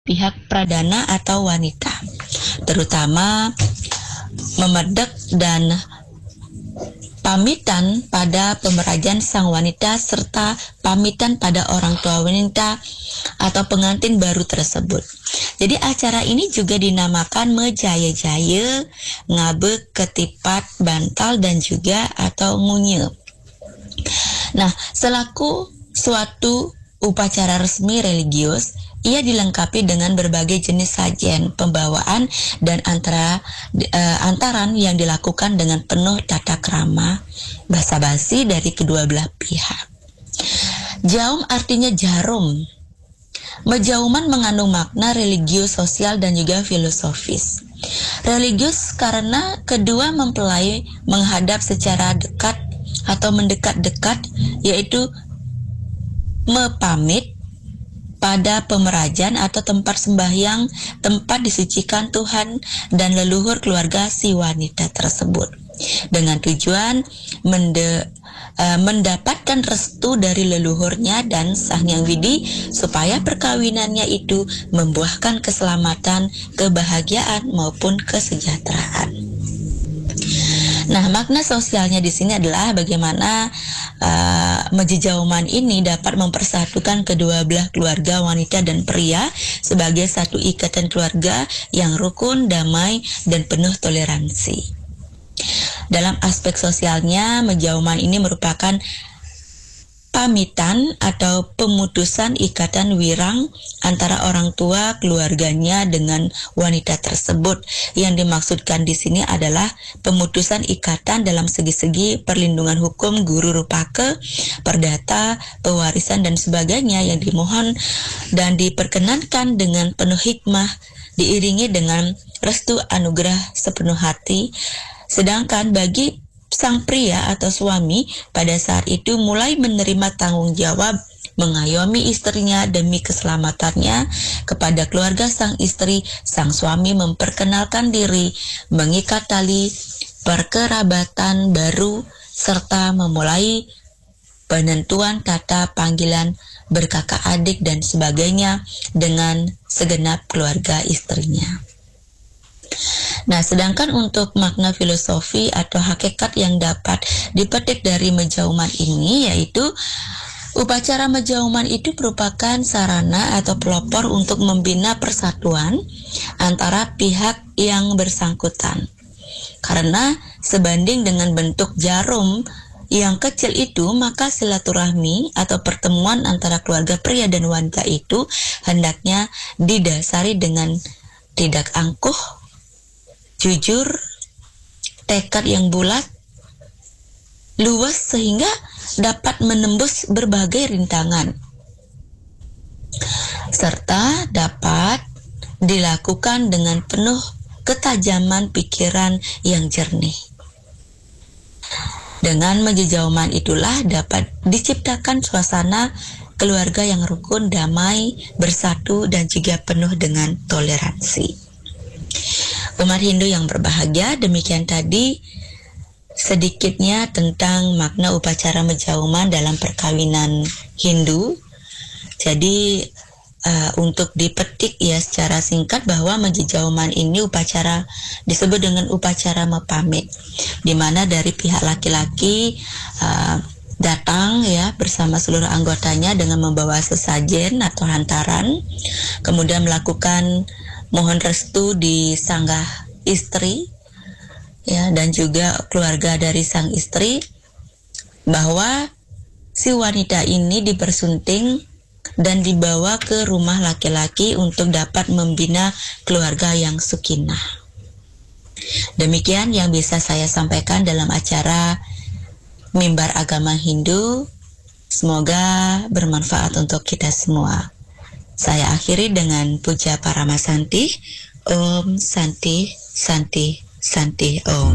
pihak pradana atau wanita, terutama memedek dan pamitan pada pemerajan sang wanita serta pamitan pada orang tua wanita atau pengantin baru tersebut. Jadi acara ini juga dinamakan mejaya-jaya, ngabe, ketipat, bantal, dan juga atau ngunye. Nah, selaku suatu upacara resmi religius, ia dilengkapi dengan berbagai jenis sajian, pembawaan, dan antaran yang dilakukan dengan penuh tata krama, basa-basi dari kedua belah pihak. Jaum artinya jarum. Menjauman mengandung makna religius, sosial, dan juga filosofis. Religius karena kedua mempelai menghadap secara dekat atau mendekat-dekat, yaitu mepamit pada pemerajan atau tempat sembahyang, tempat disucikan Tuhan dan leluhur keluarga si wanita tersebut, dengan tujuan mendapatkan restu dari leluhurnya dan Sang Hyang Widi supaya perkawinannya itu membuahkan keselamatan, kebahagiaan maupun kesejahteraan. Nah, makna sosialnya di sini adalah bagaimana mejejauman ini dapat mempersatukan kedua belah keluarga wanita dan pria sebagai satu ikatan keluarga yang rukun, damai, dan penuh toleransi. Dalam aspek sosialnya, menjauman ini merupakan pamitan atau pemutusan ikatan wirang antara orang tua keluarganya dengan wanita tersebut. Yang dimaksudkan di sini adalah pemutusan ikatan dalam segi-segi perlindungan hukum, guru rupake, perdata, pewarisan, dan sebagainya yang dimohon dan diperkenankan dengan penuh hikmah, diiringi dengan restu anugerah sepenuh hati. Sedangkan bagi sang pria atau suami pada saat itu mulai menerima tanggung jawab mengayomi istrinya demi keselamatannya. Kepada keluarga sang istri, sang suami memperkenalkan diri, mengikat tali perkerabatan baru, serta memulai penentuan kata panggilan berkakak adik dan sebagainya dengan segenap keluarga istrinya. Nah, sedangkan untuk makna filosofi atau hakikat yang dapat dipetik dari menjauman ini, yaitu upacara menjauman itu merupakan sarana atau pelopor untuk membina persatuan antara pihak yang bersangkutan. Karena sebanding dengan bentuk jarum yang kecil itu, maka silaturahmi atau pertemuan antara keluarga pria dan wanita itu hendaknya didasari dengan tidak angkuh, jujur, tekad yang bulat, luas sehingga dapat menembus berbagai rintangan, serta dapat dilakukan dengan penuh ketajaman pikiran yang jernih. Dengan menjejauman itulah dapat diciptakan suasana keluarga yang rukun, damai, bersatu, dan juga penuh dengan toleransi. Umat Hindu yang berbahagia, demikian tadi sedikitnya tentang makna upacara menjauman dalam perkawinan Hindu. Jadi untuk dipetik ya secara singkat bahwa menjejauman ini upacara disebut dengan upacara mepamit, di mana dari pihak laki-laki datang ya bersama seluruh anggotanya dengan membawa sesajen atau hantaran, kemudian melakukan mohon restu di sanggah istri ya, dan juga keluarga dari sang istri bahwa si wanita ini dipersunting dan dibawa ke rumah laki-laki untuk dapat membina keluarga yang sakinah. Demikian yang bisa saya sampaikan dalam acara Mimbar Agama Hindu. Semoga bermanfaat untuk kita semua. Saya akhiri dengan puja Paramasanti. Om Santi Santi Santi Om.